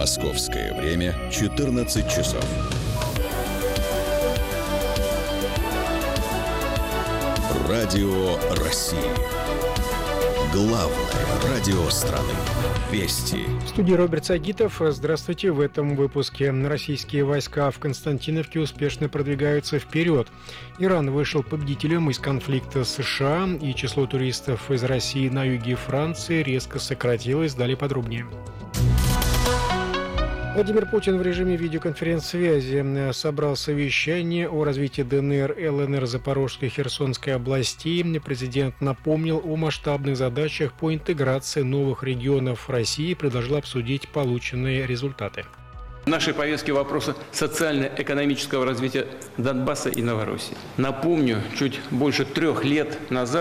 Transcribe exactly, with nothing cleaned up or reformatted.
Московское время четырнадцать часов. Радио России. Главное радио страны. Вести. В студии Роберт Сагитов. Здравствуйте. В этом выпуске. Российские войска в Константиновке успешно продвигаются вперед. Иран вышел победителем из конфликта с США, и число туристов из России на юге Франции резко сократилось. Далее подробнее. Владимир Путин в режиме видеоконференц-связи собрал совещание о развитии ДНР, ЛНР, Запорожской и Херсонской областей. Президент напомнил о масштабных задачах по интеграции новых регионов России и предложил обсудить полученные результаты. В нашей повестке вопросы социально-экономического развития Донбасса и Новороссии. Напомню, чуть больше трех лет назад